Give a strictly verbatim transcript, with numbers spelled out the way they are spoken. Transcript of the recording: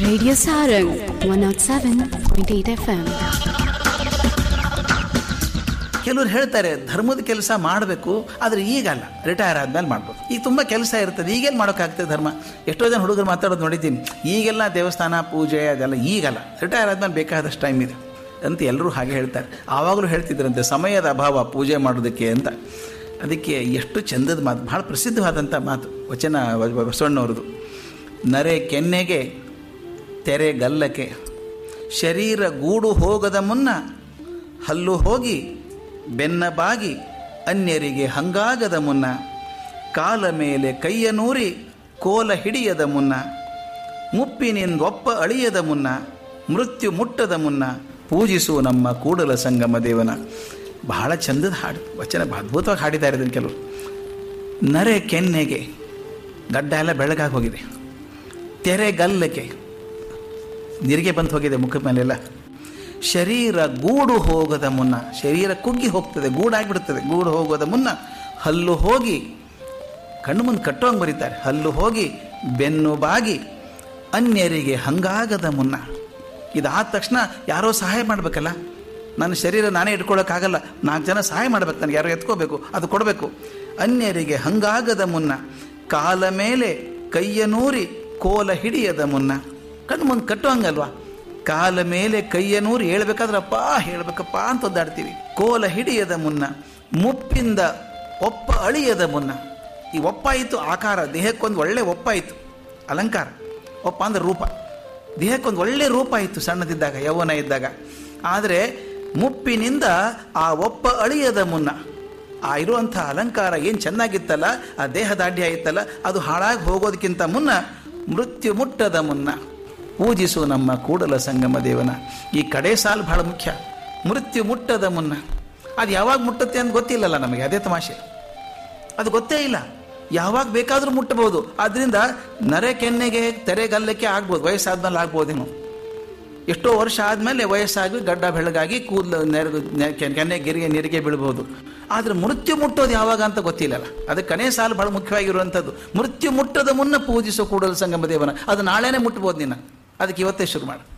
Radio Sarang one oh seven point eight F M. ಕೆಲವರು ಹೇಳ್ತಾರೆ ಧರ್ಮದ ಕೆಲಸ ಮಾಡಬೇಕು, ಆದರೆ ಈಗಲ್ಲ, ರಿಟೈರ್ ಆದ್ಮೇಲೆ ಮಾಡ್ಬೋದು. ಈಗ ತುಂಬ ಕೆಲಸ ಇರ್ತದೆ, ಈಗೇನು ಮಾಡೋಕ್ಕಾಗ್ತದೆ ಧರ್ಮ? ಎಷ್ಟೋ ಜನ ಹುಡುಗರು ಮಾತಾಡೋದು ನೋಡಿದ್ದೀನಿ. ಈಗೆಲ್ಲ ದೇವಸ್ಥಾನ ಪೂಜೆ ಅದೆಲ್ಲ ಈಗಲ್ಲ, ರಿಟೈರ್ ಆದ್ಮೇಲೆ ಬೇಕಾದಷ್ಟು ಟೈಮ್ ಇದೆ ಅಂತ ಎಲ್ಲರೂ ಹಾಗೆ ಹೇಳ್ತಾರೆ. ಆವಾಗಲೂ ಹೇಳ್ತಿದ್ರಂತೆ ಸಮಯದ ಅಭಾವ ಪೂಜೆ ಮಾಡೋದಕ್ಕೆ ಅಂತ. ಅದಕ್ಕೆ ಎಷ್ಟು ಚಂದದ ಮಾತು, ಭಾಳ ಪ್ರಸಿದ್ಧವಾದಂಥ ಮಾತು, ವಚನ ಬಸವಣ್ಣವ್ರದ್ದು. ನರೆ ಕೆನ್ನೆಗೆ ತೆರೆ ಗಲ್ಲಕ್ಕೆ, ಶರೀರ ಗೂಡು ಹೋಗದ ಮುನ್ನ ಹಲ್ಲು ಹೋಗಿ ಬೆನ್ನ ಬಾಗಿ ಅನ್ಯರಿಗೆ ಹಂಗಾಗದ ಮುನ್ನ, ಕಾಲ ಮೇಲೆ ಕೈಯ ನೂರಿ ಕೋಲ ಹಿಡಿಯದ ಮುನ್ನ, ಮುಪ್ಪಿನಿಂದೊಪ್ಪ ಅಳಿಯದ ಮುನ್ನ, ಮೃತ್ಯು ಮುಟ್ಟದ ಮುನ್ನ ಪೂಜಿಸು ನಮ್ಮ ಕೂಡಲ ಸಂಗಮ ದೇವನ. ಬಹಳ ಚಂದದ ಹಾಡು, ವಚನ ಅದ್ಭುತವಾಗಿ ಹಾಡಿದ್ದಾರೆ ಇದನ್ನು ಕೆಲವರು. ನರೆ ಕೆನ್ನೆಗೆ, ಗಡ್ಡ ಎಲ್ಲ ಬೆಳಗಾಗಿ ಹೋಗಿದೆ. ತೆರೆಗಲ್ಲಕ್ಕೆ, ನಿರಿಗೆ ಬಂದು ಹೋಗಿದೆ ಮುಖದ ಮೇಲೆಲ್ಲ. ಶರೀರ ಗೂಡು ಹೋಗದ ಮುನ್ನ, ಶರೀರ ಕುಗ್ಗಿ ಹೋಗ್ತದೆ, ಗೂಡಾಗಿಬಿಡ್ತದೆ. ಗೂಡು ಹೋಗೋದ ಮುನ್ನ ಹಲ್ಲು ಹೋಗಿ, ಕಣ್ಣು ಮುಂದೆ ಕಟ್ಟೋಂಗೆ ಬರೀತಾರೆ, ಹಲ್ಲು ಹೋಗಿ ಬೆನ್ನು ಬಾಗಿ ಅನ್ಯರಿಗೆ ಹಂಗಾಗದ ಮುನ್ನ. ಇದಾದ ತಕ್ಷಣ ಯಾರೋ ಸಹಾಯ ಮಾಡಬೇಕಲ್ಲ, ನನ್ನ ಶರೀರ ನಾನೇ ಇಟ್ಕೊಳ್ಳೋಕ್ಕಾಗಲ್ಲ, ನಾಲ್ಕು ಜನ ಸಹಾಯ ಮಾಡ್ಬೇಕು, ನನಗೆ ಯಾರೋ ಎತ್ಕೋಬೇಕು, ಅದು ಕೊಡಬೇಕು. ಅನ್ಯರಿಗೆ ಹಂಗಾಗದ ಮುನ್ನ, ಕಾಲ ಮೇಲೆ ಕೈಯ ನೂರಿ ಕೋಲ ಹಿಡಿಯದ ಮುನ್ನ. ಕಣ್ಣು ಮುಂದೆ ಕಟ್ಟುವಂಗಲ್ವಾ, ಕಾಲ ಮೇಲೆ ಕೈಯ ನೂರಿ ಹೇಳ್ಬೇಕಾದ್ರಪ್ಪ ಹೇಳ್ಬೇಕಪ್ಪ ಅಂತ ಒದ್ದಾಡ್ತೀವಿ. ಕೋಲ ಹಿಡಿಯದ ಮುನ್ನ, ಮುಪ್ಪಿಂದ ಒಪ್ಪ ಅಳಿಯದ ಮುನ್ನ. ಈ ಒಪ್ಪಾಯಿತು ಆಕಾರ, ದೇಹಕ್ಕೊಂದು ಒಳ್ಳೆ ಒಪ್ಪಾಯಿತು, ಅಲಂಕಾರ. ಒಪ್ಪ ಅಂದ್ರೆ ರೂಪ, ದೇಹಕ್ಕೊಂದು ಒಳ್ಳೆ ರೂಪ ಆಯಿತು ಸಣ್ಣದಿದ್ದಾಗ, ಯೌವನ ಇದ್ದಾಗ. ಆದರೆ ಮುಪ್ಪಿನಿಂದ ಆ ಒಪ್ಪ ಅಳಿಯದ ಮುನ್ನ, ಆ ಇರುವಂಥ ಅಲಂಕಾರ ಏನು ಚೆನ್ನಾಗಿತ್ತಲ್ಲ, ಆ ದೇಹ ದಾಢ್ಯ ಆಯಿತಲ್ಲ, ಅದು ಹಾಳಾಗಿ ಹೋಗೋದಕ್ಕಿಂತ ಮುನ್ನ ಮೃತ್ಯು ಮುಟ್ಟದ ಮುನ್ನ ಪೂಜಿಸು ನಮ್ಮ ಕೂಡಲ ಸಂಗಮ ದೇವನ. ಈ ಕಡೆ ಸಾಲು ಬಹಳ ಮುಖ್ಯ. ಮೃತ್ಯು ಮುಟ್ಟದ ಮುನ್ನ, ಅದು ಯಾವಾಗ ಮುಟ್ಟುತ್ತೆ ಅಂತ ಗೊತ್ತಿಲ್ಲಲ್ಲ ನಮಗೆ, ಅದೇ ತಮಾಷೆ. ಅದು ಗೊತ್ತೇ ಇಲ್ಲ, ಯಾವಾಗ ಬೇಕಾದರೂ ಮುಟ್ಟಬಹುದು. ಆದ್ದರಿಂದ ನರೆ ಕೆನ್ನೆಗೆ ತೆರೆಗಲ್ಲಕ್ಕೆ ಆಗ್ಬೋದು, ವಯಸ್ಸಾದ್ಮೇಲೆ ಆಗ್ಬೋದೇನೋ. ಎಷ್ಟೋ ವರ್ಷ ಆದಮೇಲೆ ವಯಸ್ಸಾಗಿ ಗಡ್ಡ ಬೆಳಗಾಗಿ ಕೂದಲು ನೆರೆದು ಕೆನ್ನೆ ಗಿರಿಗೆ ನೀರಿಗೆ ಬೀಳ್ಬೋದು. ಆದರೆ ಮೃತ್ಯು ಮುಟ್ಟೋದು ಯಾವಾಗ ಅಂತ ಗೊತ್ತಿಲ್ಲಲ್ಲ. ಅದಕ್ಕೆ ಕನೇ ಸಾಲು ಬಹಳ ಮುಖ್ಯವಾಗಿರುವಂಥದ್ದು. ಮೃತ್ಯು ಮುಟ್ಟದ ಮುನ್ನ ಪೂಜಿಸೋ ಕೂಡಲ ಸಂಗಮ ದೇವನ. ಅದು ನಾಳೆನೇ ಮುಟ್ಬೋದು ನಿನ್ನ, ಅದಕ್ಕೆ ಇವತ್ತೇ ಶುರು ಮಾಡು.